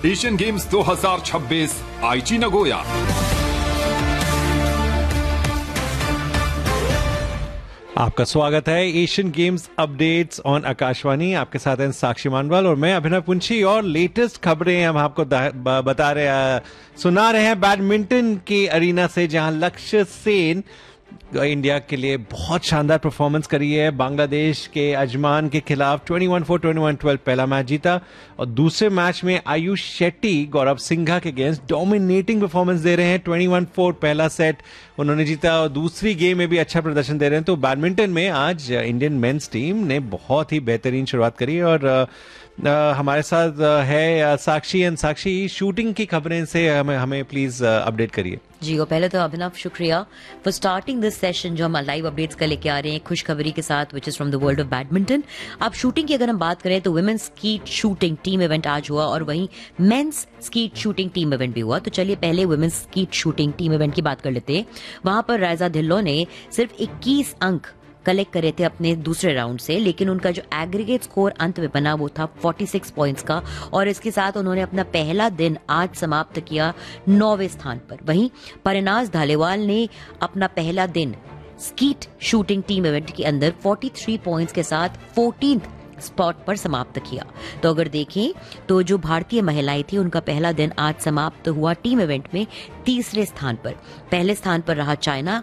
Asian games 2026 आईची Nagoya. आपका स्वागत है Asian games updates on Akashvani. आपके साथ हैं साक्षी मानवाल और मैं अभिनव पुंछी। और लेटेस्ट खबरें हम आपको सुना रहे हैं बैडमिंटन के अरीना से, जहां लक्ष्य सेन इंडिया के लिए बहुत शानदार परफॉर्मेंस करी है। बांग्लादेश के अजमान के खिलाफ 21-4, 21-12 पहला मैच जीता और दूसरे मैच में आयुष शेट्टी गौरव सिंघा के अगेंस्ट डोमिनेटिंग परफॉर्मेंस दे रहे हैं। 21-4 पहला सेट उन्होंने जीता और दूसरी गेम में भी अच्छा प्रदर्शन दे रहे हैं। तो बैडमिंटन में आज इंडियन मेंस टीम ने बहुत ही बेहतरीन शुरुआत करी और हमारे साथ है साक्षी। एंड साक्षी, शूटिंग की खबरें से हमें प्लीज अपडेट करिए। जी को पहले तो अभिनव शुक्रिया फॉर स्टार्टिंग दिस सेशन जो हम लाइव अपडेट्स का लेके आ रहे हैं खुशखबरी के साथ, which is from the world of badminton. अब शूटिंग की अगर हम बात करें तो women's skeet shooting team event आज हुआ और वहीं mains skeet shooting team event भी हुआ। तो चलिए पहले women's skeet shooting team event की बात कर लेते हैं। वहां पर राइजा ढिल्लों ने सिर्फ 21 अंक कलेक्ट करे थे अपने दूसरे राउंड से, लेकिन उनका जो एग्रीगेट स्कोर अंत में बना वो था 46 पॉइंट्स का और इसके साथ उन्होंने अपना पहला दिन आज समाप्त किया 9वें स्थान पर। वहीं परिनाज धालीवाल ने अपना पहला दिन स्कीट शूटिंग टीम इवेंट के अंदर 43 पॉइंट्स के साथ 14th स्पॉट पर समाप्त किया। तो अगर देखें तो जो भारतीय महिलाएं थी उनका पहला दिन आज समाप्त हुआ टीम इवेंट में तीसरे स्थान पर। पहले स्थान पर रहा चाइना